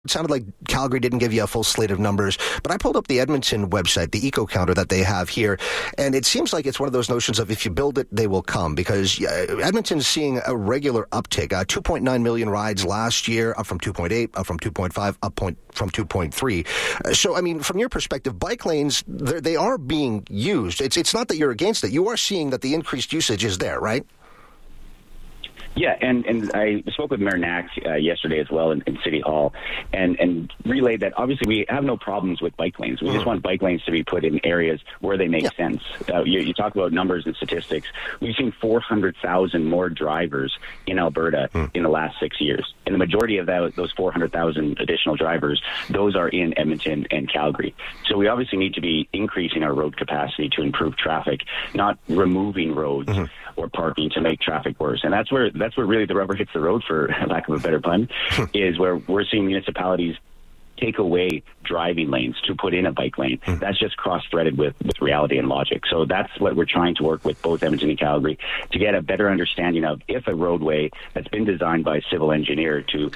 It sounded like Calgary didn't give you a full slate of numbers, but I pulled up the Edmonton website, the eco counter that they have here, and it seems like it's one of those notions of if you build it, they will come, because Edmonton's seeing a regular uptick. 2.9 million rides last year, up from 2.8, up from 2.5, up from 2.3. So, I mean, from your perspective, bike lanes, they are being used. It's not that you're against it. You are seeing that the increased usage is there, right? Yeah, and I spoke with Mayor Knack yesterday as well in City Hall and relayed that obviously we have no problems with bike lanes. We just want bike lanes to be put in areas where they make sense. You talk about numbers and statistics. We've seen 400,000 more drivers in Alberta in the last 6 years. And the majority of those 400,000 additional drivers, those are in Edmonton and Calgary. So we obviously need to be increasing our road capacity to improve traffic, not removing roads or parking to make traffic worse. And that's where really the rubber hits the road, for lack of a better pun, is where we're seeing municipalities take away driving lanes to put in a bike lane. That's just cross-threaded with reality and logic. So that's what we're trying to work with both Edmonton and Calgary to get a better understanding of if a roadway that's been designed by a civil engineer to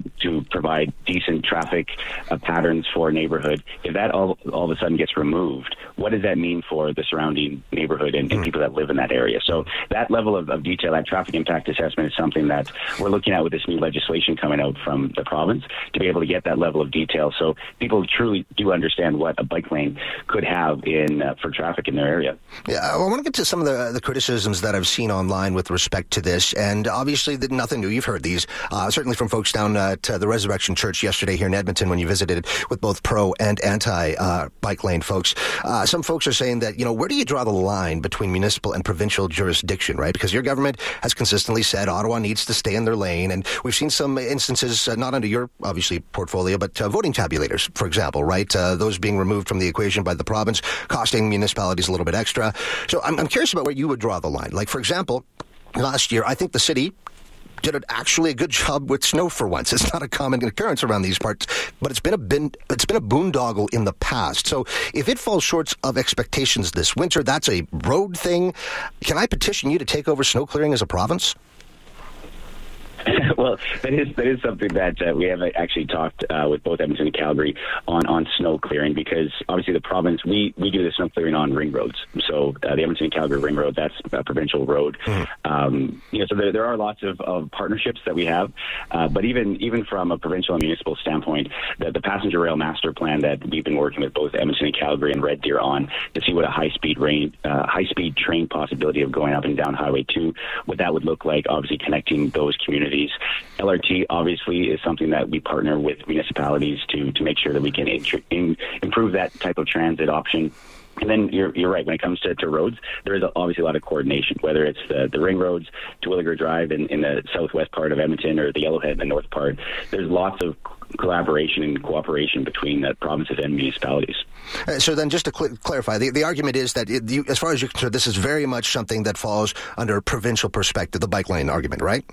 provide decent traffic patterns for a neighborhood, if that all of a sudden gets removed, what does that mean for the surrounding neighborhood and people that live in that area? So that level of detail, that traffic impact assessment, is something that we're looking at with this new legislation coming out from the province to be able to get that level of detail so people truly do understand what a bike lane could have for traffic in their area. Yeah, I want to get to some of the criticisms that I've seen online with respect to this, and obviously nothing new. You've heard these, certainly from folks down at the Resurrection Church yesterday here in Edmonton when you visited with both pro and anti-bike lane folks. Some folks are saying that, where do you draw the line between municipal and provincial jurisdiction, right? Because your government has consistently said Ottawa needs to stay in their lane, and we've seen some instances, not under your, obviously, portfolio, but voting tabulators, for example, right? Those being removed from the equation by the province, costing municipalities a little bit extra. So I'm curious about where you would draw the line. Like, for example, last year, I think the city did actually a good job with snow for once. It's not a common occurrence around these parts, but it's been a boondoggle in the past. So if it falls short of expectations this winter, that's a road thing. Can I petition you to take over snow clearing as a province? Well, that is something that we have actually talked with both Edmonton and Calgary on snow clearing, because obviously the province, we do the snow clearing on ring roads. So the Edmonton and Calgary ring road, that's a provincial road. So there are lots of partnerships that we have, but even from a provincial and municipal standpoint, the passenger rail master plan that we've been working with both Edmonton and Calgary and Red Deer on to see what a high-speed train possibility of going up and down Highway 2, what that would look like, obviously connecting those communities. LRT obviously is something that we partner with municipalities to make sure that we can improve that type of transit option. And then you're right, when it comes to roads, there is obviously a lot of coordination, whether it's the ring roads, Terwillegar Drive in the southwest part of Edmonton, or the Yellowhead in the north part. There's lots of collaboration and cooperation between the provinces and municipalities. So then just to clarify, the argument is that as far as you're concerned, this is very much something that falls under a provincial perspective, the bike lane argument, right?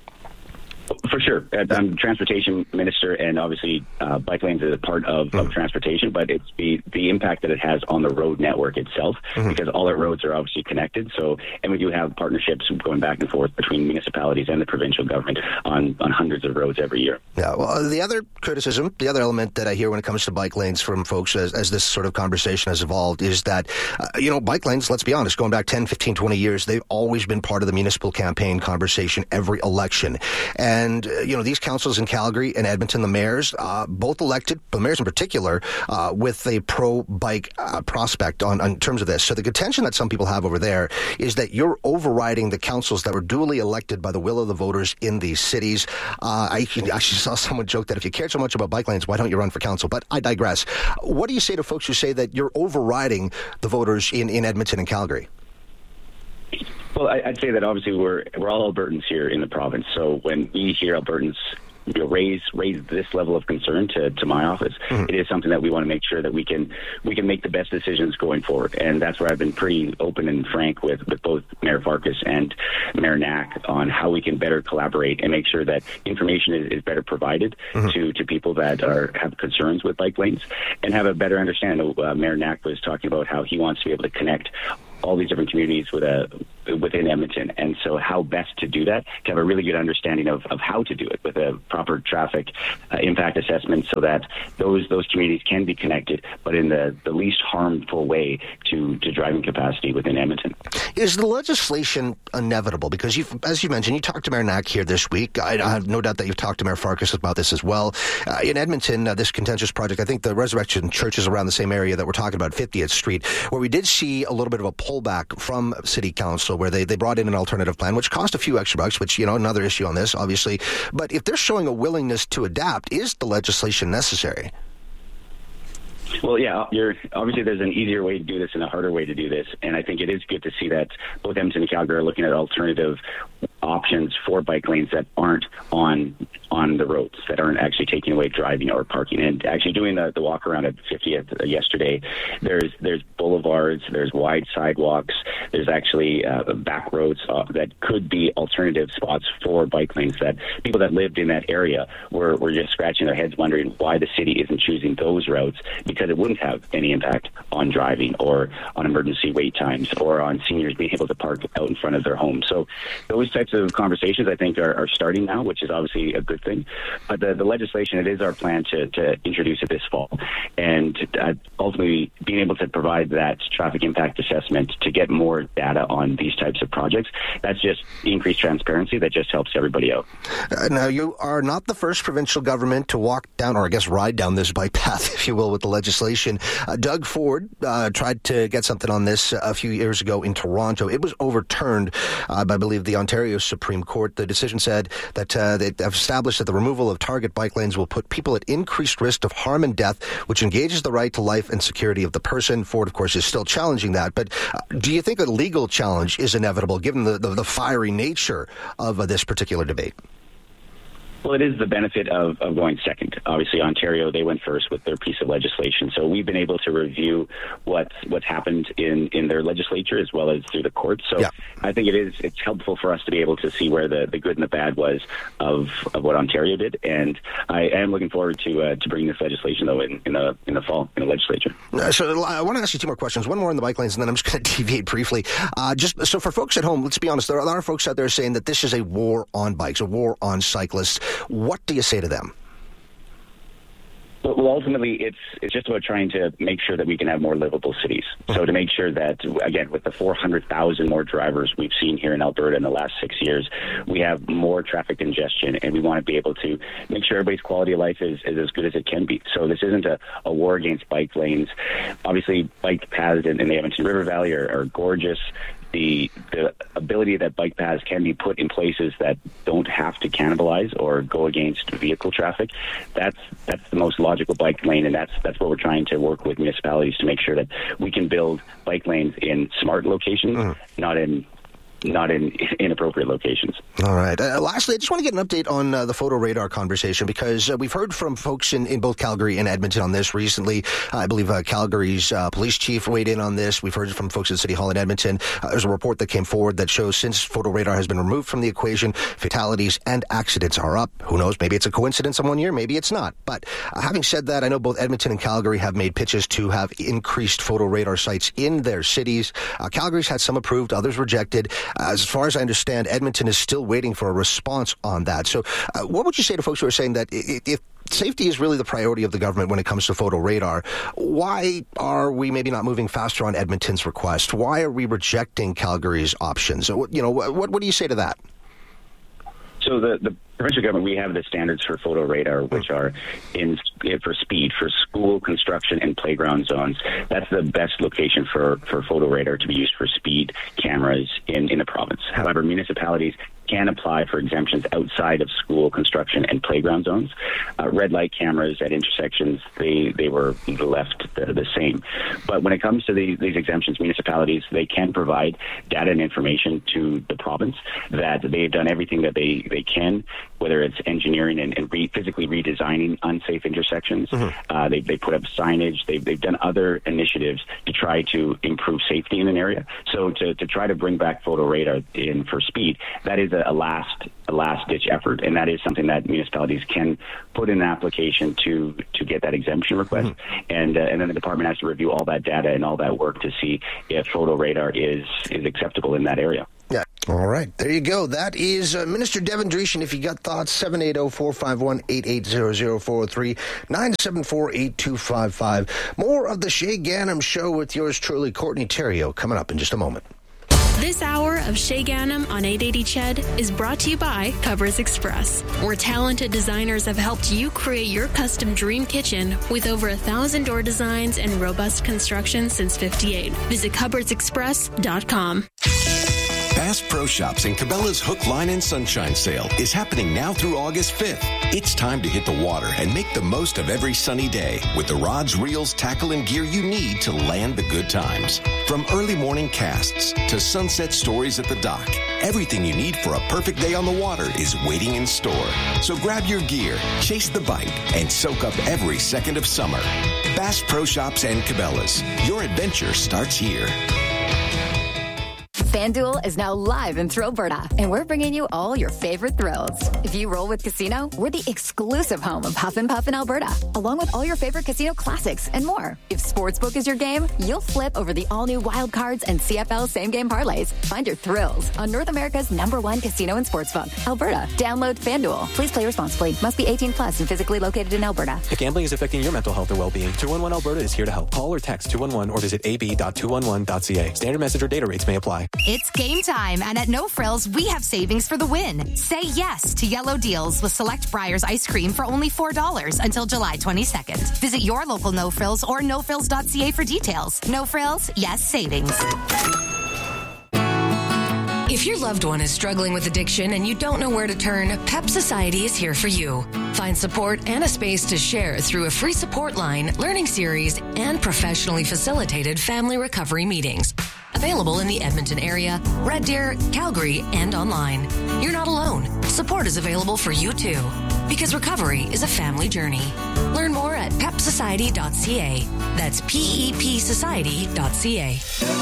For sure. I'm transportation minister, and obviously bike lanes is a part of transportation, but it's the impact that it has on the road network itself, because all our roads are obviously connected. So, and we do have partnerships going back and forth between municipalities and the provincial government on hundreds of roads every year. Yeah. Well, the other criticism, the other element that I hear when it comes to bike lanes from folks as this sort of conversation has evolved is that, bike lanes, let's be honest, going back 10, 15, 20 years, they've always been part of the municipal campaign conversation every election. And, these councils in Calgary and Edmonton, the mayors, both elected, the mayors in particular, with a pro-bike prospect on terms of this. So the contention that some people have over there is that you're overriding the councils that were duly elected by the will of the voters in these cities. I actually saw someone joke that if you cared so much about bike lanes, why don't you run for council? But I digress. What do you say to folks who say that you're overriding the voters in Edmonton and Calgary? Well, I'd say that obviously we're all Albertans here in the province. So when we hear Albertans raise this level of concern to my office, it is something that we want to make sure that we can make the best decisions going forward. And that's where I've been pretty open and frank with both Mayor Farkas and Mayor Knack on how we can better collaborate and make sure that information is better provided to people that have concerns with bike lanes and have a better understanding. Mayor Knack was talking about how he wants to be able to connect all these different communities with within Edmonton. And so how best to do that, to have a really good understanding of how to do it with a proper traffic impact assessment so that those communities can be connected, but in the least harmful way to driving capacity within Edmonton. Is the legislation inevitable? Because as you mentioned, you talked to Mayor Knack here this week. I have no doubt that you've talked to Mayor Farkas about this as well. In Edmonton, this contentious project, I think the Resurrection Church is around the same area that we're talking about, 50th Street, where we did see a little bit of a pullback from City Council, where they brought in an alternative plan, which cost a few extra bucks, which, another issue on this, obviously. But if they're showing a willingness to adapt, is the legislation necessary? Well, yeah, obviously there's an easier way to do this and a harder way to do this, and I think it is good to see that both Edmonton and Calgary are looking at alternative options for bike lanes that aren't on the roads, that aren't actually taking away driving or parking. And actually doing the walk around at 50th yesterday, there's boulevards, there's wide sidewalks, there's actually back roads that could be alternative spots for bike lanes that people that lived in that area were just scratching their heads wondering why the city isn't choosing those routes, because it wouldn't have any impact on driving or on emergency wait times or on seniors being able to park out in front of their homes. So those types of conversations, I think, are starting now, which is obviously a good thing. But the legislation, it is our plan to introduce it this fall, and ultimately being able to provide that traffic impact assessment to get more data on these types of projects. That's just increased transparency that just helps everybody out. Now, you are not the first provincial government to walk down, or I guess ride down this bike path, if you will, with the legislation. Doug Ford tried to get something on this a few years ago in Toronto. It was overturned by, I believe, the Ontario Supreme Court. The decision said that they have established that the removal of target bike lanes will put people at increased risk of harm and death, which engages the right to life and security of the person. Ford, of course, is still challenging that. But do you think a legal challenge is inevitable, given the fiery nature of this particular debate? Well, it is the benefit of going second. Obviously, Ontario, they went first with their piece of legislation. So we've been able to review what's happened in their legislature as well as through the courts. So yeah. I think it's helpful for us to be able to see where the good and the bad was of what Ontario did. And I am looking forward to bringing this legislation, though, in the fall in the legislature. So I want to ask you two more questions. One more on the bike lanes, and then I'm just going to deviate briefly. Just so for folks at home, let's be honest, there are a lot of folks out there saying that this is a war on bikes, a war on cyclists. What do you say to them? Well, ultimately, it's just about trying to make sure that we can have more livable cities. So to make sure that, again, with the 400,000 more drivers we've seen here in Alberta in the last 6 years, we have more traffic congestion, and we want to be able to make sure everybody's quality of life is as good as it can be. So this isn't a war against bike lanes. Obviously, bike paths in the Edmonton River Valley are gorgeous. The ability that bike paths can be put in places that don't have to cannibalize or go against vehicle traffic, that's the most logical bike lane, and that's what we're trying to work with municipalities to make sure that we can build bike lanes in smart locations, not in inappropriate locations. All right. Lastly, I just want to get an update on the photo radar conversation, because we've heard from folks in both Calgary and Edmonton on this recently. I believe Calgary's police chief weighed in on this. We've heard from folks at City Hall in Edmonton. There's a report that came forward that shows since photo radar has been removed from the equation, fatalities and accidents are up. Who knows? Maybe it's a coincidence in 1 year. Maybe it's not. But having said that, I know both Edmonton and Calgary have made pitches to have increased photo radar sites in their cities. Calgary's had some approved, others rejected. As far as I understand, Edmonton is still waiting for a response on that. So what would you say to folks who are saying that if safety is really the priority of the government when it comes to photo radar, why are we maybe not moving faster on Edmonton's request? Why are we rejecting Calgary's options? What do you say to that? So the provincial government, we have the standards for photo radar, which are for speed, for school, construction, and playground zones. That's the best location for photo radar to be used for speed cameras in the province. However, municipalities can apply for exemptions outside of school, construction, and playground zones. Red light cameras at intersections, they were left the same. But when it comes to these exemptions, municipalities, they can provide data and information to the province that they've done everything that they can, whether it's engineering and physically redesigning unsafe intersections. They put up signage. They've done other initiatives to try to improve safety in an area. So to try to bring back photo radar in for speed, that is a last-ditch effort, and that is something that municipalities can put in an application to get that exemption request. And then the department has to review all that data and all that work to see if photo radar is acceptable in that area. All right, there you go. That is Minister Devin Dreeshen. If you got thoughts, 780-451-8800, 403-974-8255. More of the Shay Ganem Show with yours truly, Courtney Theriault, coming up in just a moment. This hour of Shay Ganem on 880 CHED is brought to you by Cupboards Express, where talented designers have helped you create your custom dream kitchen with over 1,000 door designs and robust construction since '58. Visit cupboardsexpress.com. Bass Pro Shops and Cabela's Hook, Line, and Sunshine Sale is happening now through August 5th. It's time to hit the water and make the most of every sunny day with the rods, reels, tackle, and gear you need to land the good times. From early morning casts to sunset stories at the dock, everything you need for a perfect day on the water is waiting in store. So grab your gear, chase the bite, and soak up every second of summer. Bass Pro Shops and Cabela's. Your adventure starts here. FanDuel is now live in Thrillberta, and we're bringing you all your favorite thrills. If you roll with Casino, we're the exclusive home of Huff and Puff in Alberta, along with all your favorite casino classics and more. If Sportsbook is your game, you'll flip over the all-new Wild Cards and CFL same-game parlays. Find your thrills on North America's #1 casino and sportsbook, Alberta. Download FanDuel. Please play responsibly. Must be 18 plus and physically located in Alberta. If gambling is affecting your mental health or well-being, 211 Alberta is here to help. Call or text 211 or visit ab.211.ca. Standard message or data rates may apply. It's game time, and at No Frills, we have savings for the win. Say yes to yellow deals with select Breyers ice cream for only $4 until July 22nd. Visit your local No Frills or nofrills.ca for details. No Frills, yes savings. If your loved one is struggling with addiction and you don't know where to turn, PEP Society is here for you. Find support and a space to share through a free support line, learning series, and professionally facilitated family recovery meetings. Available in the Edmonton area, Red Deer, Calgary, and online. You're not alone. Support is available for you too. Because recovery is a family journey. Learn more at pepsociety.ca. That's PEPsociety.ca.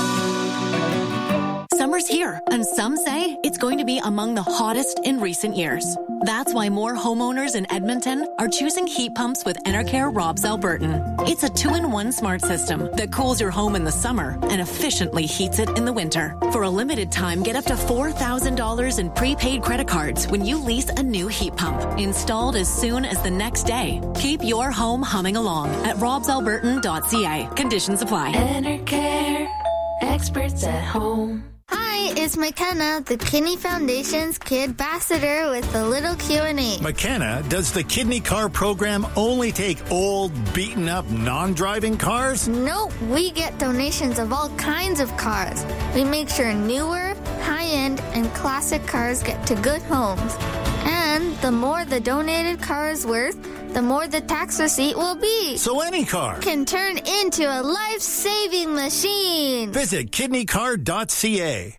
Summer's here, and some say it's going to be among the hottest in recent years. That's why more homeowners in Edmonton are choosing heat pumps with Enercare Robs Albertan. It's a 2-in-1 smart system that cools your home in the summer and efficiently heats it in the winter. For a limited time, get up to $4,000 in prepaid credit cards when you lease a new heat pump, installed as soon as the next day. Keep your home humming along at robsalbertan.ca. Conditions apply. Enercare, experts at home. Hi, it's McKenna, the Kidney Foundation's Kid Ambassador with a little Q&A. McKenna, does the Kidney Car program only take old, beaten-up, non-driving cars? Nope, we get donations of all kinds of cars. We make sure newer, high-end, and classic cars get to good homes. And the more the donated car is worth, the more the tax receipt will be. So any car can turn into a life-saving machine. Visit kidneycar.ca.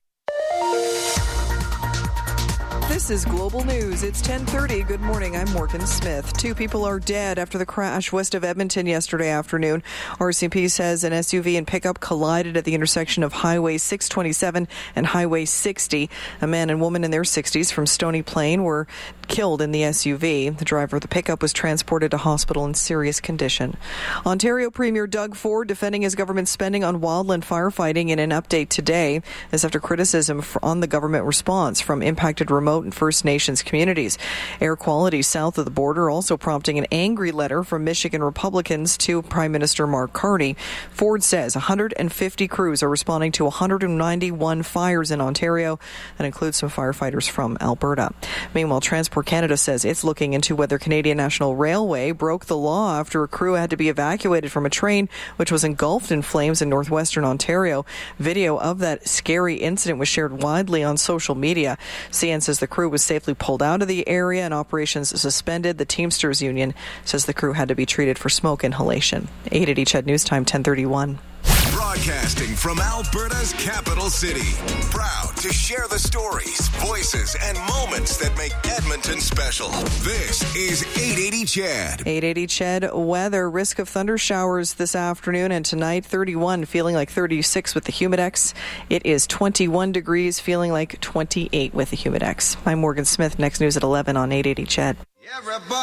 This is Global News. It's 10:30. Good morning. I'm Morgan Smith. 2 people are dead after the crash west of Edmonton yesterday afternoon. RCMP says an SUV and pickup collided at the intersection of Highway 627 and Highway 60. A man and woman in their 60s from Stony Plain were killed in the SUV. The driver of the pickup was transported to hospital in serious condition. Ontario Premier Doug Ford defending his government spending on wildland firefighting in an update today. This after criticism on the government response from impacted remote and First Nations communities. Air quality south of the border also prompting an angry letter from Michigan Republicans to Prime Minister Mark Carney. Ford says 150 crews are responding to 191 fires in Ontario. That includes some firefighters from Alberta. Meanwhile, Transport Canada says it's looking into whether Canadian National Railway broke the law after a crew had to be evacuated from a train which was engulfed in flames in northwestern Ontario. Video of that scary incident was shared widely on social media. CN says the crew was safely pulled out of the area and operations suspended. The Teamsters Union says the crew had to be treated for smoke inhalation. 880 CHED News Time, 10:31. Broadcasting from Alberta's capital city. Proud to share the stories, voices, and moments that make Edmonton special. This is 880 CHED. 880 CHED weather. Risk of thunder showers this afternoon and tonight. 31, feeling like 36 with the Humidex. It is 21 degrees, feeling like 28 with the Humidex. I'm Morgan Smith. Next news at 11 on 880 CHED.